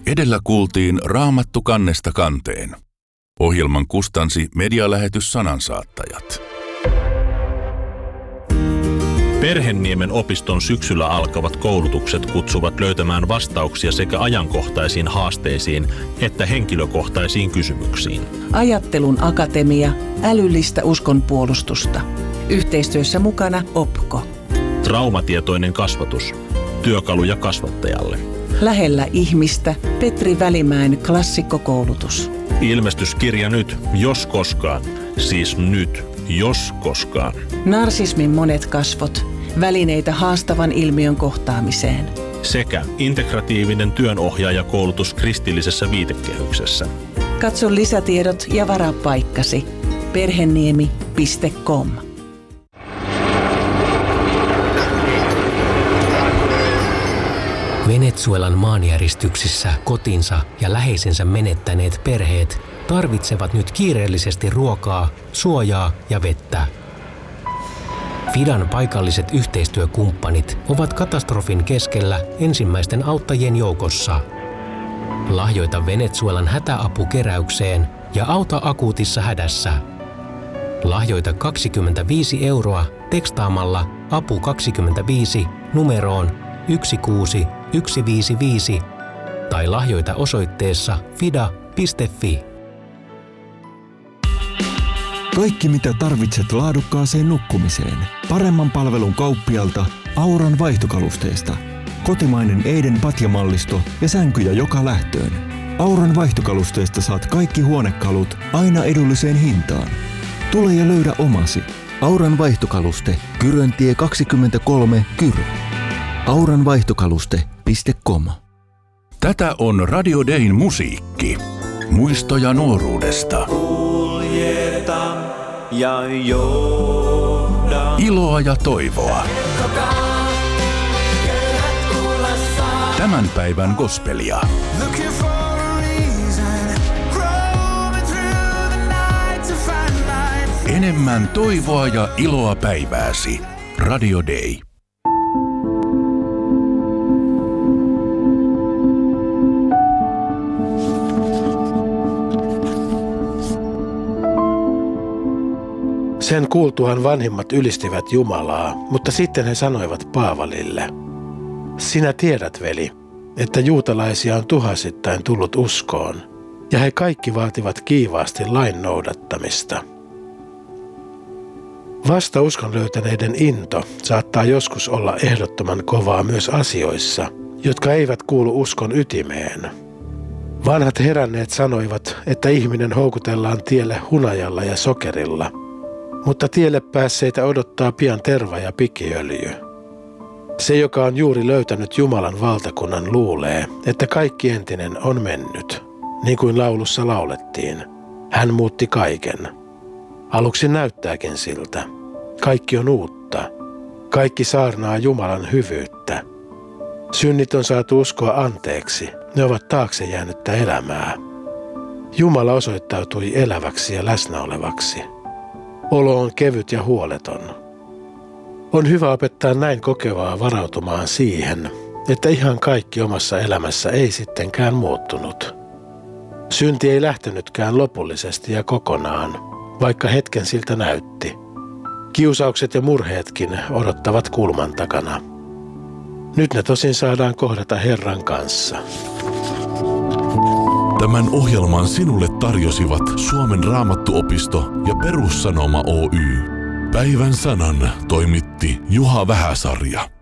Edellä kuultiin Raamattu kannesta kanteen. Ohjelman kustansi medialähetys Sanansaattajat. Perhenniemen opiston syksyllä alkavat koulutukset kutsuvat löytämään vastauksia sekä ajankohtaisiin haasteisiin että henkilökohtaisiin kysymyksiin. Ajattelun akatemia, älyllistä uskonpuolustusta. Yhteistyössä mukana OPKO. Traumatietoinen kasvatus. Työkaluja kasvattajalle. Lähellä ihmistä Petri Välimäen klassikkokoulutus. Ilmestyskirja nyt, jos koskaan. Siis nyt, jos koskaan. Narsismin monet kasvot. Välineitä haastavan ilmiön kohtaamiseen. Sekä integratiivinen työnohjaajakoulutus kristillisessä viitekehyksessä. Katso lisätiedot ja varaa paikkasi. Perheniemi.com. Venezuelan maanjäristyksissä kotinsa ja läheisensä menettäneet perheet tarvitsevat nyt kiireellisesti ruokaa, suojaa ja vettä. FIDAn paikalliset yhteistyökumppanit ovat katastrofin keskellä ensimmäisten auttajien joukossa. Lahjoita Venezuelan hätäapukeräykseen ja auta akuutissa hädässä. Lahjoita 25 € tekstaamalla apu 25 numeroon 16155 tai lahjoita osoitteessa fida.fi. Kaikki mitä tarvitset laadukkaaseen nukkumiseen. Paremman palvelun kauppialta Auran vaihtokalusteesta. Kotimainen Eiden patjamallisto ja sänkyjä joka lähtöön. Auran vaihtokalusteesta saat kaikki huonekalut aina edulliseen hintaan. Tule ja löydä omasi. Auran vaihtokaluste, Kyröntie 23, Kyrö. auranvaihtokaluste.com. Tätä on Radio Dayn musiikki. Muistoja nuoruudesta. Ja johda. Iloa ja toivoa. Tämän päivän gospelia. Enemmän toivoa ja iloa päivääsi. Radio Day. Sen kuultuaan vanhimmat ylistivät Jumalaa, mutta sitten he sanoivat Paavalille: sinä tiedät, veli, että juutalaisia on tuhansittain tullut uskoon, ja he kaikki vaativat kiivaasti lain noudattamista. Vasta uskon löytäneiden into saattaa joskus olla ehdottoman kovaa myös asioissa, jotka eivät kuulu uskon ytimeen. Vanhat heränneet sanoivat, että ihminen houkutellaan tielle hunajalla ja sokerilla, mutta tielle päässeitä odottaa pian terva ja pikiöljy. Se, joka on juuri löytänyt Jumalan valtakunnan, luulee, että kaikki entinen on mennyt, niin kuin laulussa laulettiin. Hän muutti kaiken. Aluksi näyttääkin siltä. Kaikki on uutta. Kaikki saarnaa Jumalan hyvyyttä. Synnit on saatu uskoa anteeksi. Ne ovat taakse jäänyttä elämää. Jumala osoittautui eläväksi ja läsnäolevaksi. Olo on kevyt ja huoleton. On hyvä opettaa näin kokevaa varautumaan siihen, että ihan kaikki omassa elämässä ei sittenkään muuttunut. Synti ei lähtenytkään lopullisesti ja kokonaan, vaikka hetken siltä näytti. Kiusaukset ja murheetkin odottavat kulman takana. Nyt ne tosin saadaan kohdata Herran kanssa. Tämän ohjelman sinulle tarjosivat Suomen Raamattuopisto ja Perussanoma Oy. Päivän sanan toimitti Juha Vähäsarja.